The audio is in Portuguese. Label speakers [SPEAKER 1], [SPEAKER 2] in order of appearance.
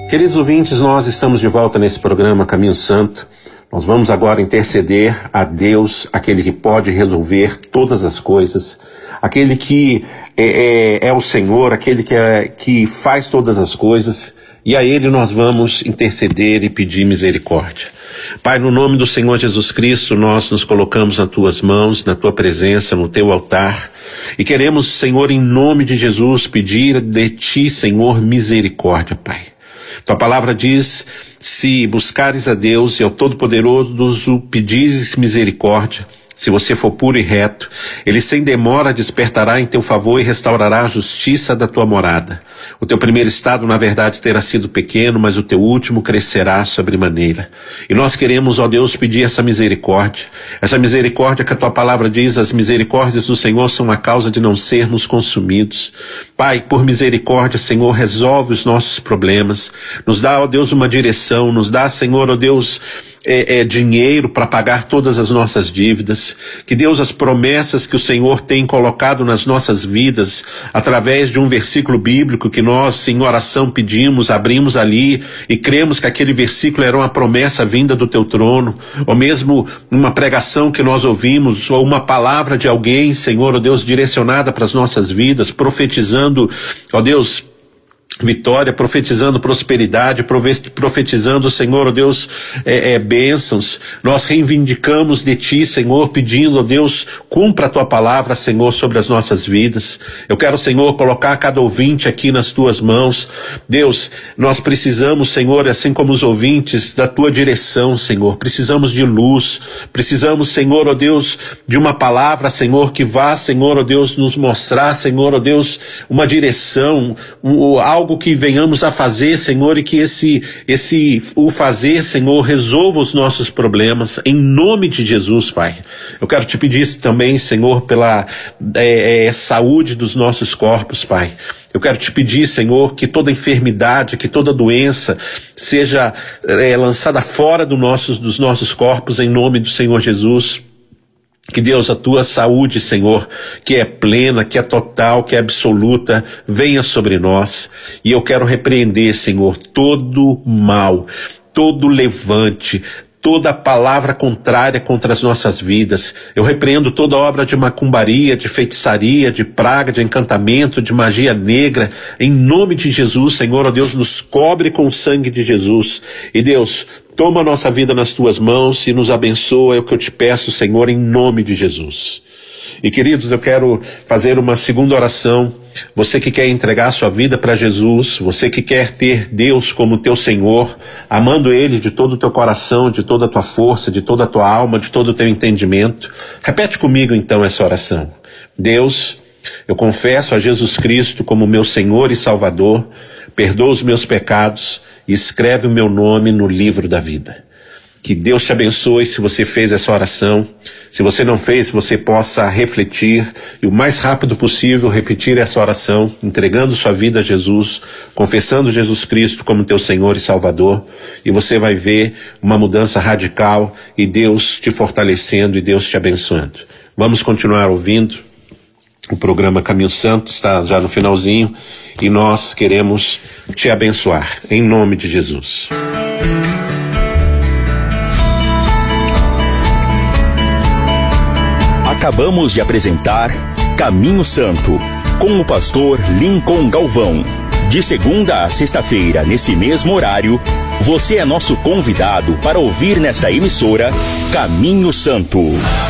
[SPEAKER 1] Queridos ouvintes, nós estamos de volta nesse programa Caminho Santo. Nós vamos agora interceder a Deus, aquele que pode resolver todas as coisas, aquele que é o Senhor, aquele que faz todas as coisas, e a Ele nós vamos interceder e pedir misericórdia. Pai, no nome do Senhor Jesus Cristo, nós nos colocamos nas Tuas mãos, na Tua presença, no Teu altar, e queremos, Senhor, em nome de Jesus, pedir de Ti, Senhor, misericórdia, Pai. Tua palavra diz, se buscares a Deus e ao Todo-Poderoso pedires misericórdia, se você for puro e reto, Ele sem demora despertará em teu favor e restaurará a justiça da tua morada. O teu primeiro estado, na verdade, terá sido pequeno, mas o teu último crescerá sobremaneira. E nós queremos, ó Deus, pedir essa misericórdia que a tua palavra diz, as misericórdias do Senhor são a causa de não sermos consumidos. Pai, por misericórdia, Senhor, resolve os nossos problemas, nos dá, ó Deus, uma direção, nos dá, Senhor, ó Deus, dinheiro para pagar todas as nossas dívidas, que Deus, as promessas que o Senhor tem colocado nas nossas vidas, através de um versículo bíblico que nós, em oração, pedimos, abrimos ali e cremos que aquele versículo era uma promessa vinda do teu trono, ou mesmo uma pregação que nós ouvimos, ou uma palavra de alguém, Senhor, ó Deus, direcionada para as nossas vidas, profetizando, ó Deus, vitória, profetizando prosperidade, profetizando, Senhor, ó Deus, bênçãos. Nós reivindicamos de Ti, Senhor, pedindo, ó Deus, cumpra a Tua palavra, Senhor, sobre as nossas vidas. Eu quero, Senhor, colocar cada ouvinte aqui nas Tuas mãos. Deus, nós precisamos, Senhor, assim como os ouvintes, da Tua direção, Senhor. Precisamos de luz, precisamos, Senhor, ó Deus, de uma palavra, Senhor, que vá, Senhor, ó Deus, nos mostrar, Senhor, ó Deus, uma direção, algo que venhamos a fazer, Senhor, e que o fazer, Senhor, resolva os nossos problemas, em nome de Jesus, Pai. Eu quero te pedir também, Senhor, pela saúde dos nossos corpos, Pai. Eu quero te pedir, Senhor, que toda enfermidade, que toda doença seja lançada fora dos nossos corpos, em nome do Senhor Jesus. Que Deus, a tua saúde, Senhor, que é plena, que é total, que é absoluta, venha sobre nós. E eu quero repreender, Senhor, todo mal, todo levante, toda palavra contrária contra as nossas vidas. Eu repreendo toda obra de macumbaria, de feitiçaria, de praga, de encantamento, de magia negra. Em nome de Jesus, Senhor, ó Deus, nos cobre com o sangue de Jesus. E Deus, toma a nossa vida nas tuas mãos e nos abençoa, é o que eu te peço, Senhor, em nome de Jesus. E queridos, eu quero fazer uma segunda oração. Você que quer entregar sua vida para Jesus, você que quer ter Deus como teu Senhor, amando Ele de todo o teu coração, de toda a tua força, de toda a tua alma, de todo o teu entendimento. Repete comigo então essa oração. Deus, eu confesso a Jesus Cristo como meu Senhor e Salvador, perdoa os meus pecados e escreve o meu nome no livro da vida. Que Deus te abençoe se você fez essa oração. Se você não fez, você possa refletir e o mais rápido possível repetir essa oração, entregando sua vida a Jesus, confessando Jesus Cristo como teu Senhor e Salvador, e você vai ver uma mudança radical e Deus te fortalecendo e Deus te abençoando. Vamos continuar ouvindo. O programa Caminho Santo está já no finalzinho e nós queremos te abençoar, em nome de Jesus.
[SPEAKER 2] Acabamos de apresentar Caminho Santo, com o pastor Lincoln Galvão. De segunda a sexta-feira, nesse mesmo horário, você é nosso convidado para ouvir nesta emissora Caminho Santo.